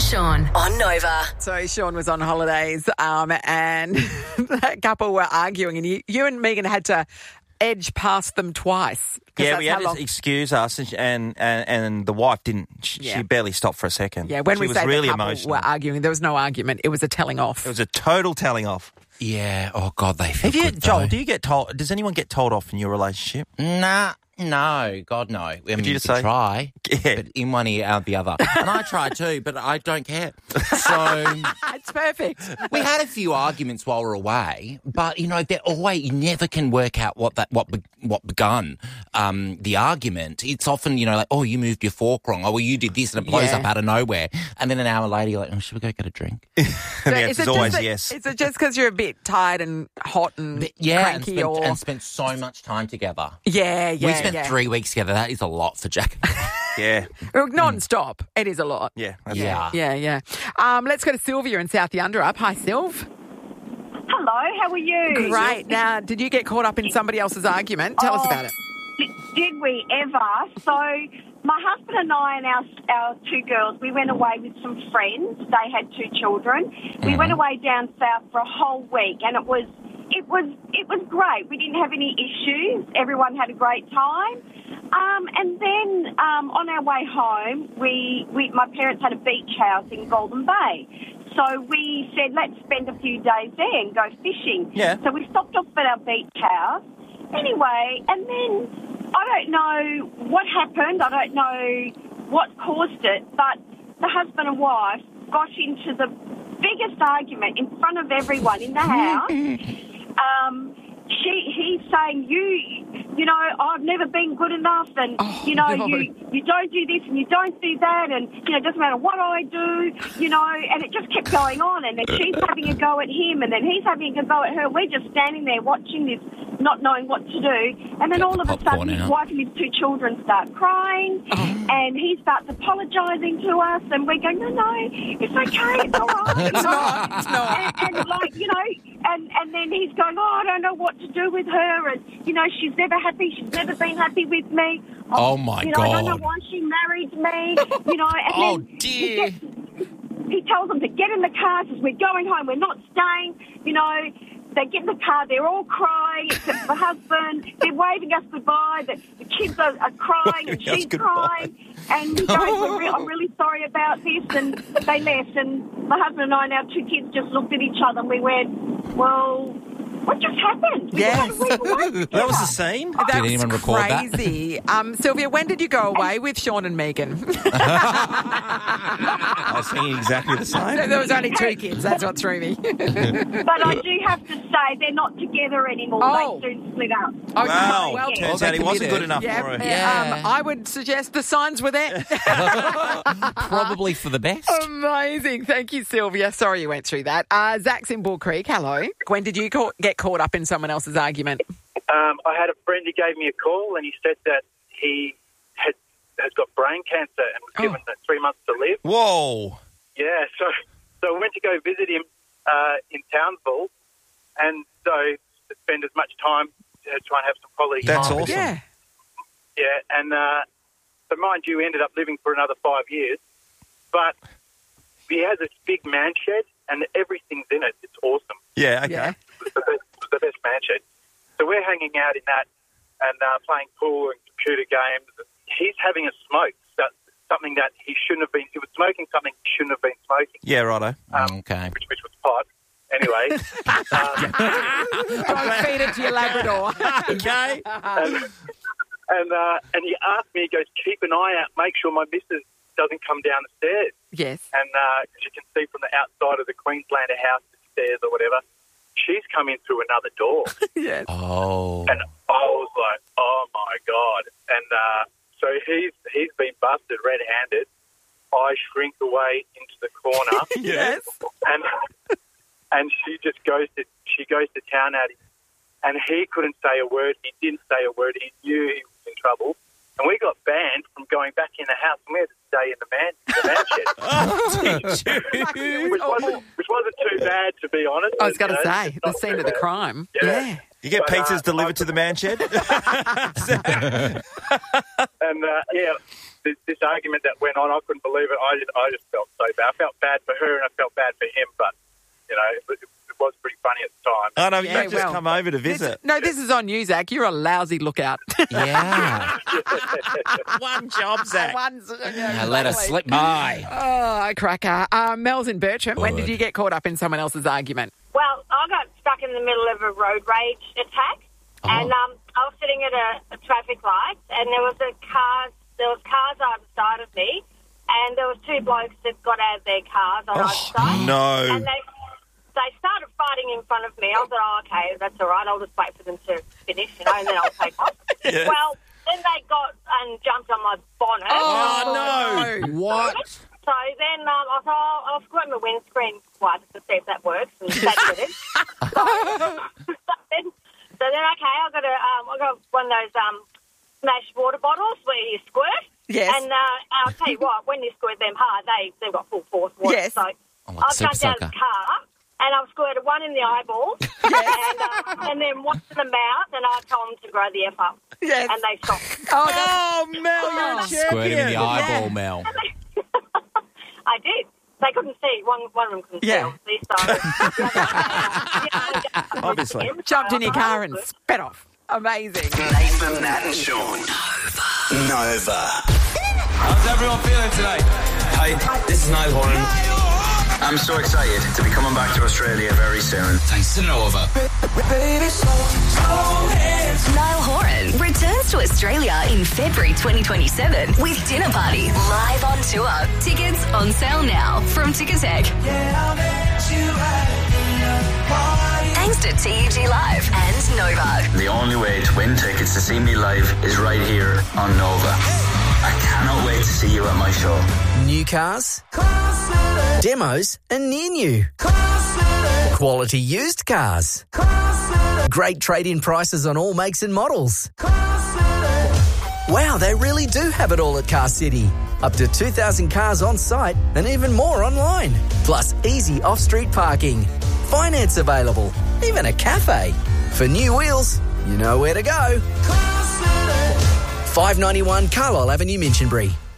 Sean on Nova. So Sean was on holidays and that couple were arguing and you and Megan had to edge past them twice. Yeah, we had to excuse us and the wife didn't. She barely stopped for a second. Yeah, when she we was say really the couple emotional. were arguing, there was no argument. It was a telling off. It was a total telling off. Yeah. Oh, God, they feel Have you, good, Joel, though. do you get told? Does anyone get told off in your relationship? Nah. No, God, no. I mean, you just can say? try, Yeah. but in one ear, out the other. And I try too, but I don't care. So It's perfect. we had a few arguments while we were away, but you know, they're always you never can work out what begun the argument. It's often like, oh, you moved your fork wrong. Oh, well, you did this, and it blows up out of nowhere. And then an hour later, you're like, oh, should we go get a drink? And the answer's always yes. Is it just because you're a bit tired and hot and cranky and spent so much time together. Yeah. We spent 3 weeks together. That is a lot for Jack. Yeah. Non-stop. It is a lot. Yeah. Yeah. Let's go to Sylvia in South Yanderup. Hi, Sylv. Hello, how are you? Great. Now, did you get caught up in somebody else's argument? Tell us about it. Did we ever? So my husband and I and our two girls, we went away with some friends. They had 2 children. We went away down south for a whole week, and it was great. We didn't have any issues. Everyone had a great time. And then on our way home, my parents had a beach house in Golden Bay. So we said, let's spend a few days there and go fishing. Yeah. So we stopped off at our beach house. Anyway, and then I don't know what happened. I don't know what caused it, but the husband and wife got into the biggest argument in front of everyone in the house. He's saying, you know, I've never been good enough, and you don't do this and you don't do that, and it doesn't matter what I do, and it just kept going on, and then she's having a go at him, and then he's having a go at her. We're just standing there watching this, not knowing what to do, and then all of a sudden his wife and his 2 children start crying, and he starts apologising to us, and we're going, no, it's okay, it's all right. It's not. And then he's going, I don't know what to do with her, and she's never happy. She's never been happy with me. Oh my God! I don't know why she married me. And oh then dear! He tells them to get in the car. Says we're going home. We're not staying. They get in the car. They're all crying except the husband. They're waving us goodbye. The kids are crying and she's crying. And he goes, I'm really sorry about this. And they left. And my husband and I and our 2 kids just looked at each other and we went, well, what just happened? Yes. That was the scene? That Did was anyone record that? crazy. Sylvia, when did you go away with Sean and Megan? I was thinking exactly the same. There was only 2 kids. That's what threw me. But I do have to say they're not together anymore. Oh. They soon split up. Okay, Wow. well, Turns out he wasn't good enough for her. Yeah. I would suggest the signs were there. Probably for the best. Amazing. Thank you, Sylvia. Sorry you went through that. Zach's in Bull Creek. Hello. When did you get caught up in someone else's argument? I had a friend who gave me a call and he said that he has got brain cancer and was given 3 months to live. Whoa. Yeah, so I went to go visit him in Townsville, and so to spend as much time to try and have some quality That's time. awesome. Yeah. Yeah, and so mind you, ended up living for another 5 years, but he has this big man shed and everything's in it. It's awesome. Yeah, okay. Yeah. It's the best man shed. So we're hanging out in that and playing pool and computer games. He's having a smoke, something that he shouldn't have been. He was smoking something he shouldn't have been smoking. Yeah, righto. Okay. Which was pot. Anyway. Don't feed it to your Labrador. Okay. And he asked me, he goes, keep an eye out, make sure my missus doesn't come down the stairs. Yes. And because you can see from the outside of the Queenslander house, the stairs or whatever, she's come in through another door. Yes. Oh. And I was like, oh, my God. And so he's been busted red-handed. I shrink away into the corner. Yes. And she just goes to town at him. And he couldn't say a word. He didn't say a word. He knew he was in trouble. And we got banned from going back in the house, and we had to stay in the man shed. Which wasn't too bad, to be honest. I was going to say, the scene of the crime. Yeah. You get pizzas delivered to the man shed? And, this argument that went on, I couldn't believe it. I just felt so bad. I felt bad for her and I felt bad for him, but, it was pretty funny at the time. Oh, no, you don't just come over to visit. This is on you, Zach. You're a lousy lookout. Yeah. One job, Zach. Let us slip by. Oh, cracker. Mel's in Bertram. When did you get caught up in someone else's argument? Well, I got stuck in the middle of a road rage attack, and I was sitting at a traffic light, and there was cars either side of me, and there was two blokes that got out of their cars on either side. No. And they started fighting in front of me. I thought, okay, that's all right. I'll just wait for them to finish, and then I'll take off. Yes. Well, then they got and jumped on my bonnet. Oh, no. What? So then I thought, I'll squirt my windscreen wiper to see if that works, and that did it. So then, okay, I got one of those smashed water bottles where you squirt. Yes. And I'll tell you what, when you squirt them hard, they've got full force water. Yes. So I've jumped out of the car and I've squirted one in the eyeball and then one in the mouth, and I told them to grow the F up. Yes. And they stopped. Oh, Mel, you're a champion. Squirting in the eyeball, Mel. I did. They couldn't see. One of them couldn't see. So, Obviously. Jumped in your car and sped off. Amazing. Nathan, Nat and Sean. Nova. How's everyone feeling tonight? Hi, this is Niall Horan. I'm so excited to be coming back to Australia very soon. Thanks to Nova. Niall Horan returns to Australia in February 2027 with Dinner Party live on tour. Tickets on sale now from Ticketek. Thanks to TUG Live and Nova. The only way to win tickets to see me live is right here on Nova. I cannot wait to see you at my show. New cars, demos and near new, quality used cars, great trade-in prices on all makes and models. Wow, they really do have it all at Car City. Up to 2,000 cars on site and even more online. Plus easy off-street parking, finance available, even a cafe. For new wheels, you know where to go. 591 Carlisle Avenue, Minchinbury.